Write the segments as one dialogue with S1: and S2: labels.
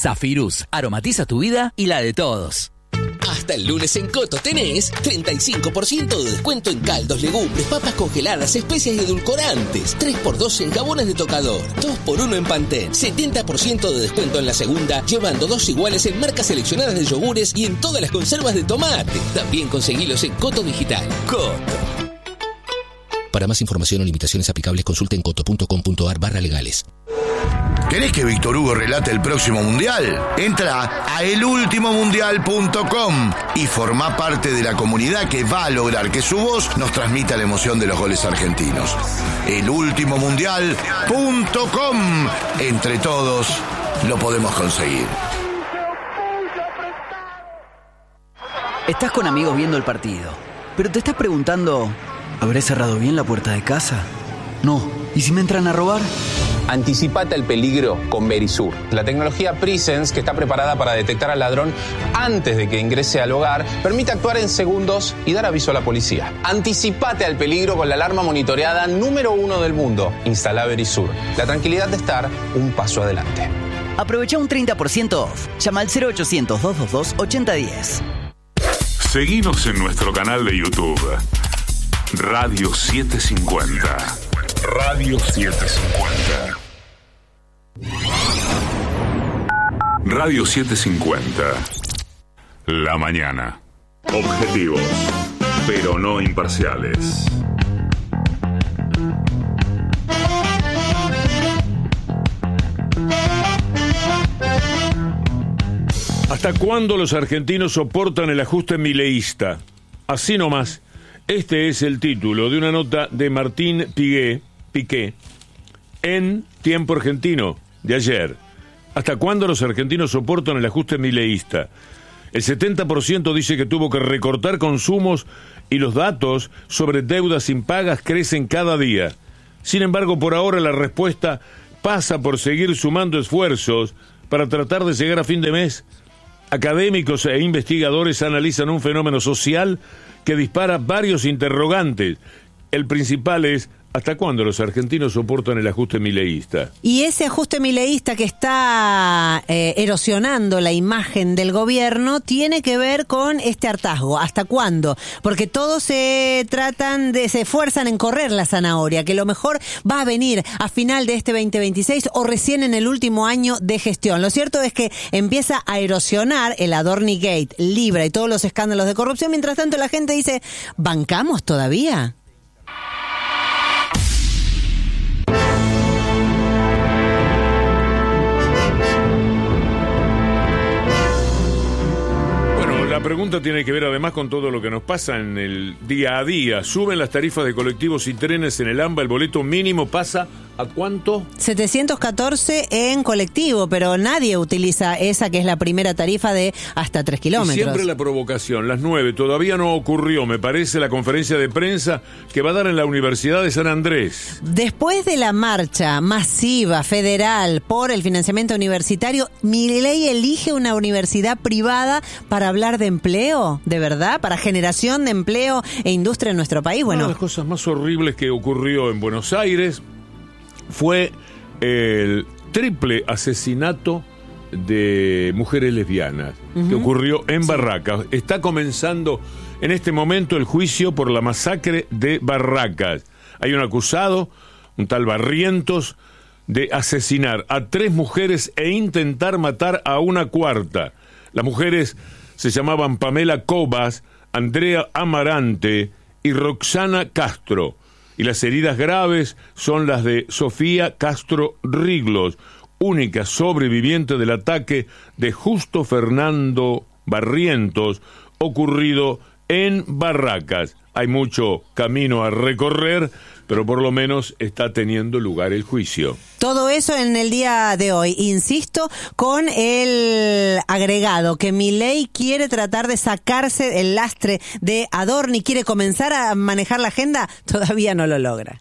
S1: Zafirus, aromatiza tu vida y la de todos.
S2: Hasta el lunes en Coto tenés 35% de descuento en caldos, legumbres, papas congeladas, especias y edulcorantes. 3x2 en jabones de tocador. 2x1 en Pantene. 70% de descuento en la segunda, llevando 2 iguales en marcas seleccionadas de yogures y en todas las conservas de tomate. También conseguilos en Coto Digital. Coto. Para más información o limitaciones aplicables, consulte en coto.com.ar/legales.
S3: ¿Querés que Víctor Hugo relate el próximo mundial? Entra a elultimomundial.com y formá parte de la comunidad que va a lograr que su voz nos transmita la emoción de los goles argentinos. elultimomundial.com. Entre todos lo podemos conseguir.
S1: Estás con amigos viendo el partido, pero te estás preguntando, ¿habré cerrado bien la puerta de casa? No. ¿Y si me entran a robar?
S4: Anticipate al peligro con Verisur. La tecnología Presence, que está preparada para detectar al ladrón antes de que ingrese al hogar, permite actuar en segundos y dar aviso a la policía. Anticipate al peligro con la alarma monitoreada número 1 del mundo. Instala Verisur. La tranquilidad de estar un paso adelante.
S1: Aprovecha un 30% off. Llama al 0800-222-8010.
S5: Seguinos en nuestro canal de YouTube. Radio 750. Radio 750. Radio 750. La mañana. Objetivos, pero no imparciales. ¿Hasta cuándo los argentinos soportan el ajuste mileísta? Así nomás. Este es el título de una nota de Martín Piqué en Tiempo Argentino de ayer. ¿Hasta cuándo los argentinos soportan el ajuste mileísta? El 70% dice que tuvo que recortar consumos y los datos sobre deudas impagas crecen cada día. Sin embargo, por ahora la respuesta pasa por seguir sumando esfuerzos para tratar de llegar a fin de mes. Académicos e investigadores analizan un fenómeno social que dispara varios interrogantes. El principal es: ¿hasta cuándo los argentinos soportan el ajuste mileísta? Y ese ajuste mileísta que está erosionando la imagen del gobierno tiene que ver con este hartazgo. ¿Hasta cuándo? Porque todos se esfuerzan en correr la zanahoria, que lo mejor va a venir a final de este 2026 o recién en el último año de gestión. Lo cierto es que empieza a erosionar el Adornigate, Libra y todos los escándalos de corrupción. Mientras tanto la gente dice, ¿bancamos todavía? La pregunta tiene que ver además con todo lo que nos pasa en el día a día. Suben las tarifas de colectivos y trenes en el AMBA. El boleto mínimo pasa ¿a cuánto? 714 en colectivo, pero nadie utiliza esa que es la primera tarifa de hasta 3 kilómetros. Y siempre la provocación, las 9. Todavía no ocurrió, me parece, la conferencia de prensa que va a dar en la Universidad de San Andrés. Después de la marcha masiva federal por el financiamiento universitario, Milei elige una universidad privada para hablar de empleo, ¿de verdad? Para generación de empleo e industria en nuestro país. Bueno, una de las cosas más horribles que ocurrió en Buenos Aires fue el triple asesinato de mujeres lesbianas que ocurrió en Barracas. Está comenzando en este momento el juicio por la masacre de Barracas. Hay un acusado, un tal Barrientos, de asesinar a 3 mujeres e intentar matar a una cuarta. Las mujeres se llamaban Pamela Cobas, Andrea Amarante y Roxana Castro. Y las heridas graves son las de Sofía Castro Riglos, única sobreviviente del ataque de Justo Fernando Barrientos, ocurrido en Barracas. Hay mucho camino a recorrer, pero por lo menos está teniendo lugar el juicio. Todo eso en el día de hoy, insisto, con el agregado que Milei quiere tratar de sacarse el lastre de Adorni, quiere comenzar a manejar la agenda, todavía no lo logra.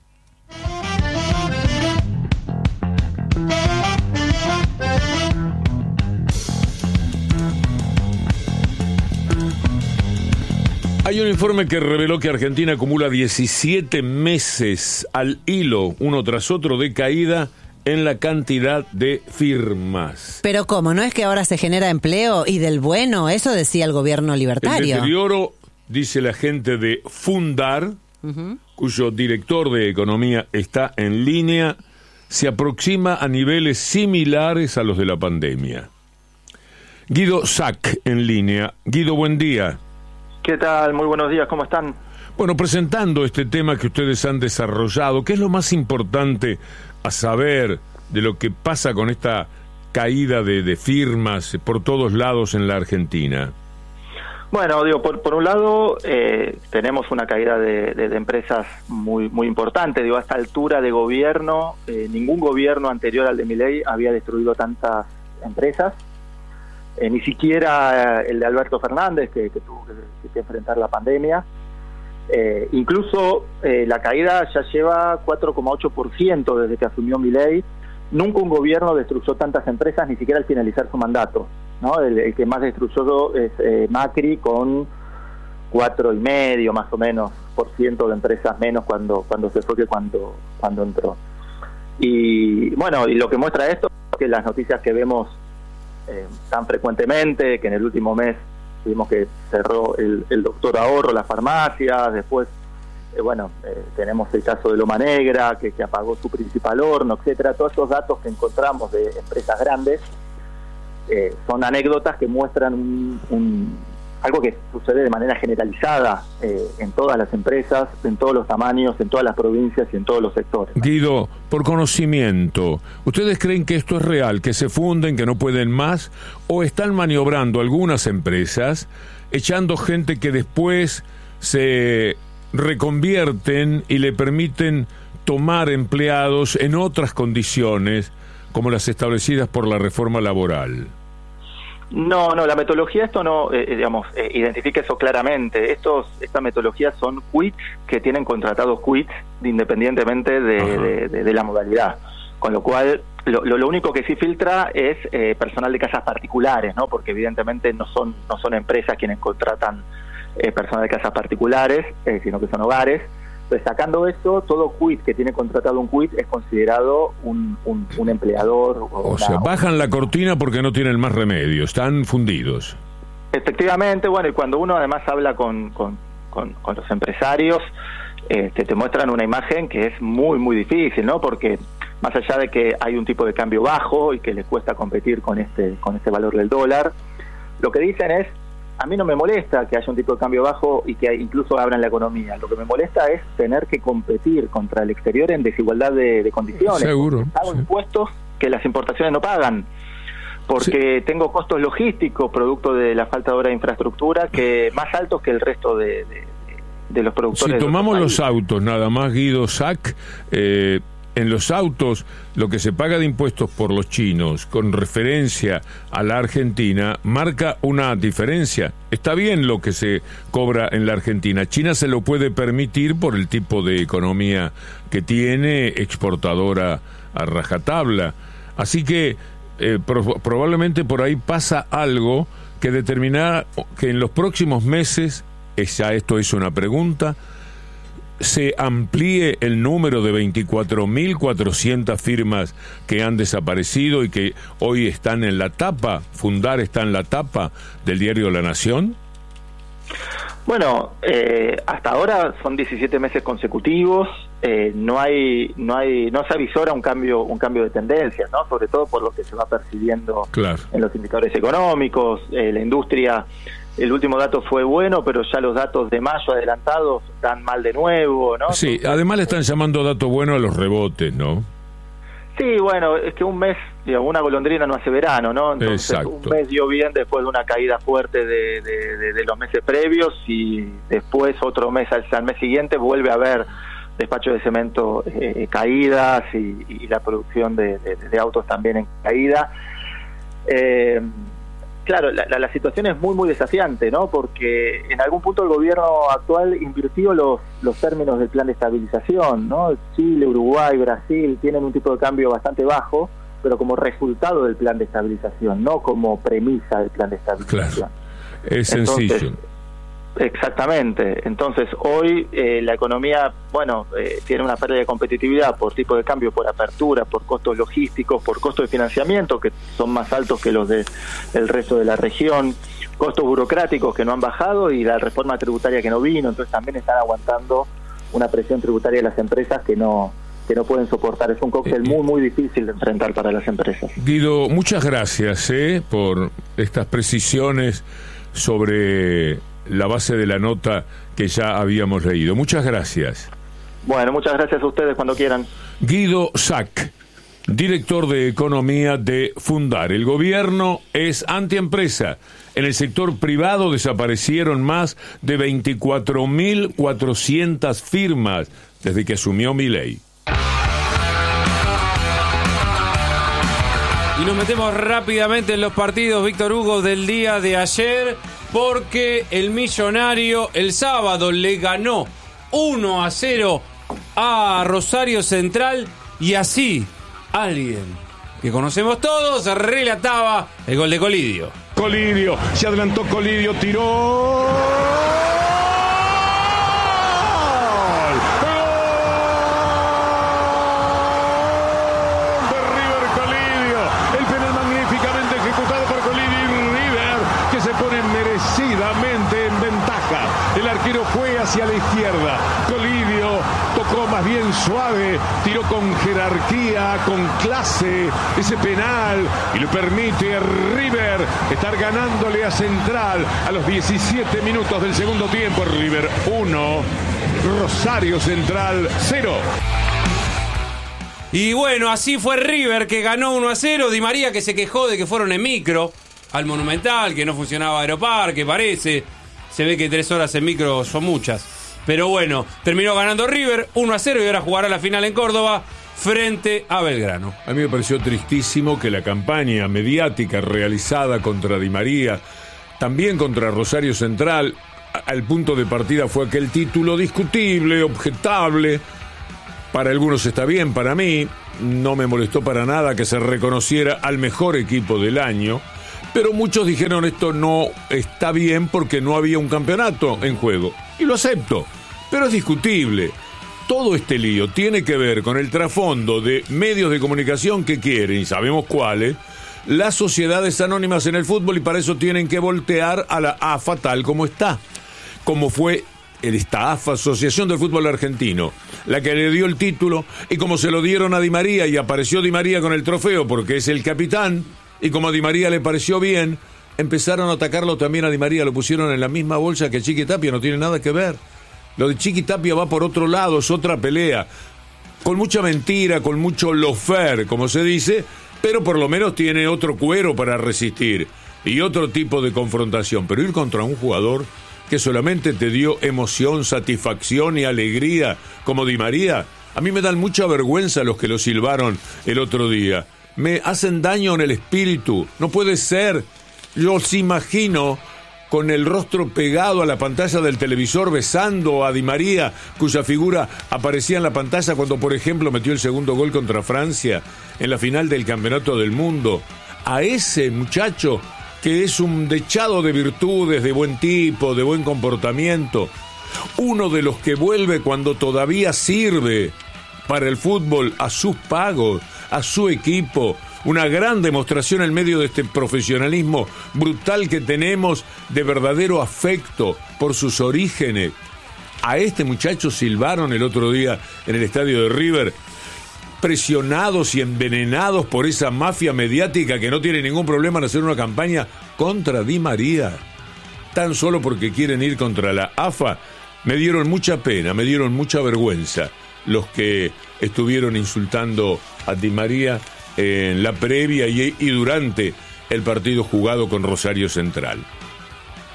S5: Hay un informe que reveló que Argentina acumula 17 meses al hilo, uno tras otro, de caída en la cantidad de firmas.
S6: Pero ¿cómo? ¿No es que ahora se genera empleo y del bueno? Eso decía el gobierno libertario.
S5: El deterioro, dice la gente de Fundar, cuyo director de economía está en línea, se aproxima a niveles similares a los de la pandemia. Guido Sack en línea. Guido, buen día.
S7: ¿Qué tal? Muy buenos días, ¿cómo están?
S5: Bueno, presentando este tema que ustedes han desarrollado, ¿qué es lo más importante a saber de lo que pasa con esta caída de firmas por todos lados en la Argentina?
S7: Bueno, digo, por un lado, tenemos una caída de empresas muy importante. Digo, a esta altura de gobierno, ningún gobierno anterior al de Milei había destruido tantas empresas. Ni siquiera el de Alberto Fernández, que tuvo que enfrentar la pandemia. Incluso la caída ya lleva 4,8% desde que asumió Milei. Nunca un gobierno destruyó tantas empresas, ni siquiera al finalizar su mandato, ¿no? El que más destruyó es Macri, con 4,5% más o menos de empresas menos cuando se fue que cuando entró. Y bueno, y lo que muestra esto es que las noticias que vemos tan frecuentemente, que en el último mes vimos que cerró el Doctor Ahorro, las farmacias, después tenemos el caso de Loma Negra, que apagó su principal horno, etcétera. Todos estos datos que encontramos de empresas grandes son anécdotas que muestran algo que sucede de manera generalizada en todas las empresas, en todos los tamaños, en todas las provincias y en todos los sectores.
S5: Guido, por conocimiento, ¿ustedes creen que esto es real, que se funden, que no pueden más, o están maniobrando algunas empresas, echando gente que después se reconvierten y le permiten tomar empleados en otras condiciones, como las establecidas por la reforma laboral?
S7: No, la metodología, esto no, identifica eso claramente. Esta metodología son quits que tienen contratados quits independientemente de la modalidad. Con lo cual, lo único que sí filtra es personal de casas particulares, ¿no? Porque evidentemente no son empresas quienes contratan personal de casas particulares, sino que son hogares. Entonces, sacando eso, todo quit que tiene contratado un quit es considerado un empleador.
S5: O sea, bajan la cortina porque no tienen más remedio, están fundidos.
S7: Efectivamente, bueno, y cuando uno además habla con los empresarios, te muestran una imagen que es muy difícil, ¿no? Porque más allá de que hay un tipo de cambio bajo y que les cuesta competir con este valor del dólar, lo que dicen es: a mí no me molesta que haya un tipo de cambio bajo y que incluso abran la economía. Lo que me molesta es tener que competir contra el exterior en desigualdad de condiciones.
S5: Seguro.
S7: Pago impuestos que las importaciones no pagan. Porque tengo costos logísticos producto de la falta de obra de infraestructura que más altos que el resto de los productores.
S5: Si tomamos los autos, nada más, Guido Sack, en los autos lo que se paga de impuestos por los chinos con referencia a la Argentina marca una diferencia. Está bien lo que se cobra en la Argentina. China se lo puede permitir por el tipo de economía que tiene, exportadora a rajatabla. Así que probablemente por ahí pasa algo que determinará que en los próximos meses, esto es una pregunta, se amplíe el número de 24.400 firmas que han desaparecido y que hoy están en la tapa. Fundar está en la tapa del diario La Nación.
S7: Bueno, hasta ahora son 17 meses consecutivos. No se avisora un cambio de tendencia, ¿no? Sobre todo por lo que se va percibiendo en los indicadores económicos. La industria, el último dato fue bueno, pero ya los datos de mayo adelantados dan mal de nuevo, ¿no?
S5: Sí, además le están llamando dato bueno a los rebotes, ¿no?
S7: Sí, bueno, es que un mes, una golondrina no hace verano, ¿no? Entonces,
S5: exacto,
S7: un mes dio bien después de una caída fuerte de los meses previos, y después otro mes, al mes siguiente, vuelve a haber despacho de cemento caídas y la producción de autos también en caída. Claro, la situación es muy desafiante, ¿no? Porque en algún punto el gobierno actual invirtió los términos del plan de estabilización, ¿no? Chile, Uruguay, Brasil tienen un tipo de cambio bastante bajo, pero como resultado del plan de estabilización, no como premisa del plan de estabilización.
S5: Claro, es sencillo.
S7: Exactamente. Entonces, hoy la economía, tiene una pérdida de competitividad por tipo de cambio, por apertura, por costos logísticos, por costos de financiamiento que son más altos que los del resto de la región, costos burocráticos que no han bajado y la reforma tributaria que no vino. Entonces, también están aguantando una presión tributaria de las empresas que no pueden soportar. Es un cóctel muy, muy difícil de enfrentar para las empresas.
S5: Guido, muchas gracias por estas precisiones sobre la base de la nota que ya habíamos leído. Muchas gracias.
S7: Bueno, muchas gracias a ustedes cuando quieran.
S5: Guido Sack, director de Economía de Fundar. El gobierno es antiempresa. En el sector privado desaparecieron más de 24.400 firmas desde que asumió Milei.
S8: Y nos metemos rápidamente en los partidos, Víctor Hugo, del día de ayer, porque el Millonario el sábado le ganó 1-0 a Rosario Central y así alguien que conocemos todos relataba el gol de Colidio.
S5: Colidio, se adelantó Colidio, tiró... Fue hacia la izquierda, Colidio tocó más bien suave, tiró con jerarquía, con clase ese penal y le permite a River estar ganándole a Central a los 17 minutos del segundo tiempo. River 1, Rosario Central 0.
S8: Y bueno, así fue River que ganó 1-0, Di María que se quejó de que fueron en micro al Monumental, que no funcionaba Aeroparque, parece. Se ve que 3 horas en micro son muchas. Pero bueno, terminó ganando River 1-0 y ahora jugará la final en Córdoba frente a Belgrano.
S5: A mí me pareció tristísimo que la campaña mediática realizada contra Di María, también contra Rosario Central, al punto de partida fue aquel título discutible, objetable. Para algunos está bien, para mí no me molestó para nada que se reconociera al mejor equipo del año. Pero muchos dijeron esto no está bien porque no había un campeonato en juego. Y lo acepto, pero es discutible. Todo este lío tiene que ver con el trasfondo de medios de comunicación que quieren, y sabemos cuáles, las sociedades anónimas en el fútbol, y para eso tienen que voltear a la AFA tal como está. Como fue esta AFA, Asociación del Fútbol Argentino, la que le dio el título, y como se lo dieron a Di María y apareció Di María con el trofeo porque es el capitán, y como a Di María le pareció bien, empezaron a atacarlo también a Di María, lo pusieron en la misma bolsa que Chiqui Tapia, no tiene nada que ver. Lo de Chiqui Tapia va por otro lado, es otra pelea, con mucha mentira, con mucho lofer, como se dice, pero por lo menos tiene otro cuero para resistir y otro tipo de confrontación. Pero ir contra un jugador que solamente te dio emoción, satisfacción y alegría, como Di María, a mí me dan mucha vergüenza los que lo silbaron el otro día. Me hacen daño en el espíritu, no puede ser. Yo os imagino con el rostro pegado a la pantalla del televisor besando a Di María, cuya figura aparecía en la pantalla cuando, por ejemplo, metió el segundo gol contra Francia en la final del Campeonato del Mundo. A ese muchacho que es un dechado de virtudes, de buen tipo, de buen comportamiento, uno de los que vuelve cuando todavía sirve para el fútbol a sus pagos, a su equipo, una gran demostración en medio de este profesionalismo brutal que tenemos, de verdadero afecto por sus orígenes. A este muchacho silbaron el otro día en el estadio de River, presionados y envenenados por esa mafia mediática que no tiene ningún problema en hacer una campaña contra Di María, tan solo porque quieren ir contra la AFA. Me dieron mucha pena, me dieron mucha vergüenza los que estuvieron insultando a Di María en la previa y durante el partido jugado con Rosario Central.